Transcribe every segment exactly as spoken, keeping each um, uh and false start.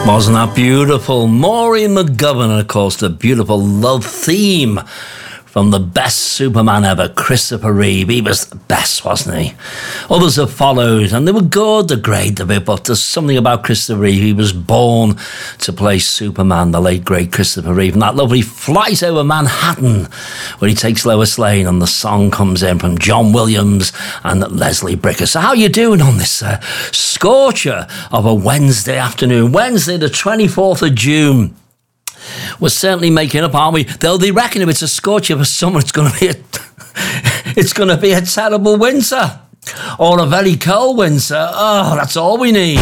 Wasn't that beautiful? Maureen McGovern, of course, the beautiful love theme from the best Superman ever, Christopher Reeve. He was the best, wasn't he? Others have followed, and they were good, they're great, a bit, but there's something about Christopher Reeve. He was born to play Superman, the late, great Christopher Reeve. And that lovely Flight Over Manhattan, where he takes Lois Lane, and the song comes in from John Williams and Leslie Bricker. So how you doing on this uh, scorcher of a Wednesday afternoon? Wednesday, the twenty-fourth of June. We're certainly making up, aren't we? Though they reckon if it's a scorcher for summer, it's going to be a, it's going to be a terrible winter, or a very cold winter. Oh, that's all we need.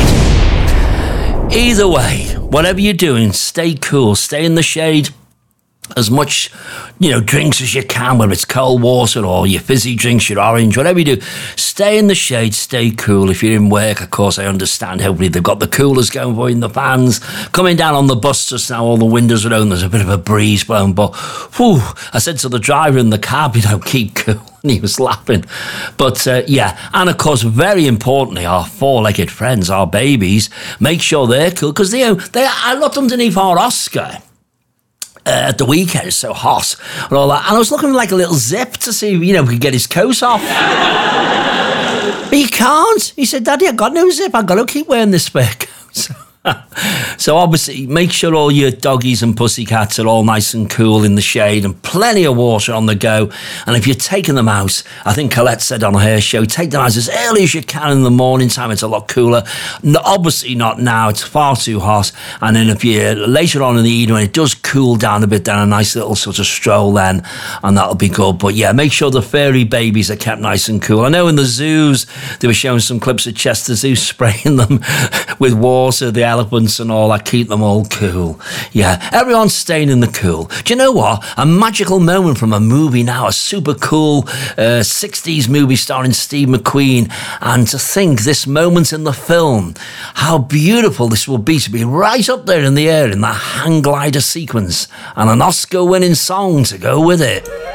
Either way, whatever you're doing, stay cool, stay in the shade. As much, you know, drinks as you can, whether it's cold water or your fizzy drinks, your orange, whatever you do, stay in the shade, stay cool. If you're in work, of course, I understand. Hopefully they've got the coolers going for you in the fans. Coming down on the bus just now, all the windows are open, there's a bit of a breeze blowing, but, whew, I said to the driver in the cab, you know, keep cool. And he was laughing. But, uh, yeah, and of course, very importantly, our four-legged friends, our babies, make sure they're cool, because they, they, I looked underneath our Oscar Uh, at the weekend, it's so hot and all that, and I was looking like a little zip to see, you know, if we could get his coat off. But he can't. He said, Daddy, I got no zip, I've got to keep wearing this spec. So, so obviously make sure all your doggies and pussycats are all nice and cool in the shade, and plenty of water on the go. And if you're taking them out, I think Colette said on her show, take them out as early as you can in the morning time. It's a lot cooler. No, obviously not now, it's far too hot. And then if you're later on in the evening when it does cool down a bit, then a nice little sort of stroll then, and that'll be good. But yeah, make sure the furry babies are kept nice and cool. I know in the zoos they were showing some clips of Chester Zoo spraying them with water, the elephants and all that, keep them all cool. Yeah, everyone's staying in the cool. Do you know what? A magical moment from a movie now, a super cool uh, sixties movie starring Steve McQueen. And to think this moment in the film, how beautiful this will be to be right up there in the air in that hang glider sequence, and an Oscar-winning song to go with it.